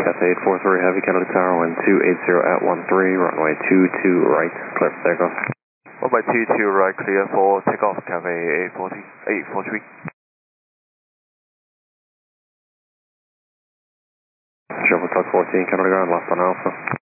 Cafe 843 Heavy, Canada Tower, wind 280 at 13, runway 22 right, clear for takeoff. Runway 22 right, clear for takeoff, Cafe 843. Shuffle Talk 14, Canada Ground, last on Alpha.